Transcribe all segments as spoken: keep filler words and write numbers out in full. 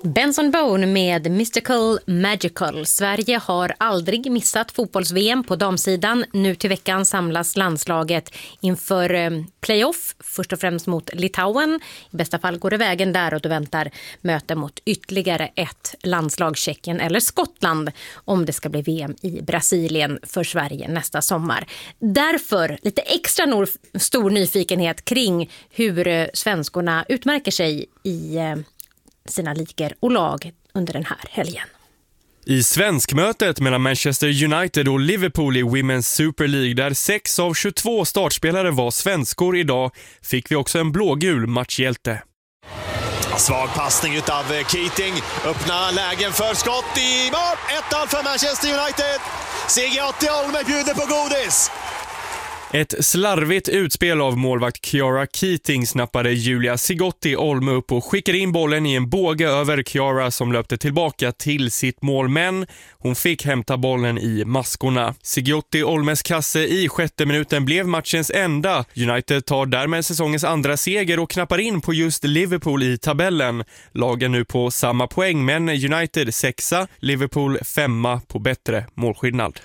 Benson Boone med Mystical Magical. Sverige har aldrig missat fotbolls-V M på damsidan. Nu till veckan samlas landslaget inför playoff, först och främst mot Litauen. I bästa fall går det vägen där och då väntar möte mot ytterligare ett landslag, Tjeckien eller Skottland, om det ska bli V M i Brasilien för Sverige nästa sommar. Därför lite extra nor- stor nyfikenhet kring hur svenskorna utmärker sig i sina ligor och lag under den här helgen. I svenskmötet mellan Manchester United och Liverpool i Women's Super League, där sex av tjugotvå startspelare var svenskor idag, fick vi också en blågul matchhjälte. Svag passning utav Keating, öppna lägen för skott i mål. ett noll för Manchester United. Sigiotti Olme bjuder på godis. Ett slarvigt utspel av målvakt Chiara Keating snappade Julia Sigiotti Olme upp och skickade in bollen i en båge över Chiara som löpte tillbaka till sitt mål, men hon fick hämta bollen i maskorna. Sigiotti Olmes kasse i sjätte minuten blev matchens enda. United tar därmed säsongens andra seger och knappar in på just Liverpool i tabellen. Lagen nu på samma poäng, men United sexa, Liverpool femma på bättre målskillnad.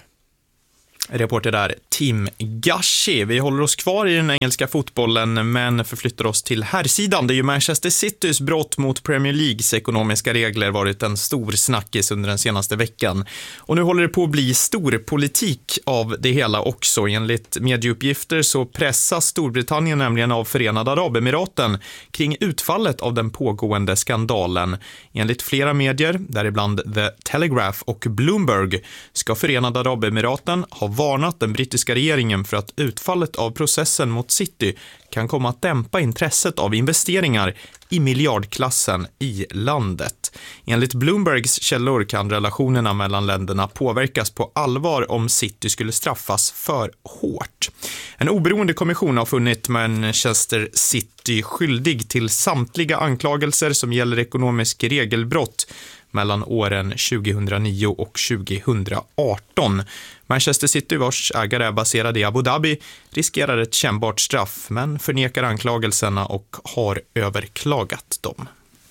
Reporter där Tim Gashi. Vi håller oss kvar i den engelska fotbollen men förflyttar oss till herrsidan. Det är ju Manchester Citys brott mot Premier Leagues ekonomiska regler varit en stor snackis under den senaste veckan. Och nu håller det på att bli stor politik av det hela också. Enligt medieuppgifter så pressas Storbritannien nämligen av Förenade Arabemiraten kring utfallet av den pågående skandalen. Enligt flera medier, däribland The Telegraph och Bloomberg, ska Förenade Arabemiraten ha varnat den brittiska regeringen för att utfallet av processen mot City kan komma att dämpa intresset av investeringar i miljardklassen i landet. Enligt Bloombergs källor kan relationerna mellan länderna påverkas på allvar om City skulle straffas för hårt. En oberoende kommission har funnit Manchester City skyldig till samtliga anklagelser som gäller ekonomisk regelbrott mellan åren tjugohundranio och tjugohundraarton. Manchester City, vars ägare är baserad i Abu Dhabi, riskerar ett kännbart straff men förnekar anklagelserna och har överklagat dem.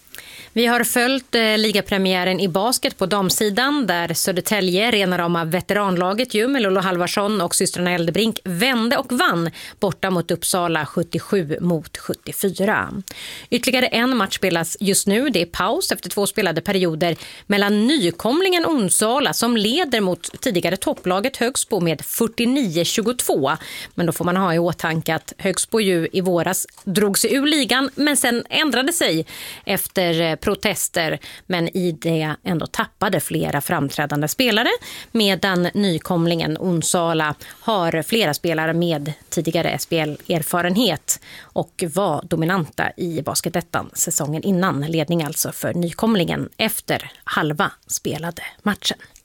Vi har följt eh, ligapremiären i basket på damsidan där Södertälje, rena rama veteranlaget ju med Lolo Halvarsson och systrarna Eldebrink, vände och vann borta mot Uppsala sjuttiosju mot sjuttiofyra. Ytterligare en match spelas just nu. Det är paus efter två spelade perioder mellan nykomlingen Onsala som leder mot tidigare topplaget Högsbo med fyrtionio tjugotvå. Men då får man ha i åtanke att Högsbo ju i våras drog sig ur ligan men sen ändrade sig efter protester, men i det ändå tappade flera framträdande spelare, medan nykomlingen Onsala har flera spelare med tidigare S P L-erfarenhet och var dominanta i basketettan säsongen innan, ledning alltså för nykomlingen efter halva spelade matchen.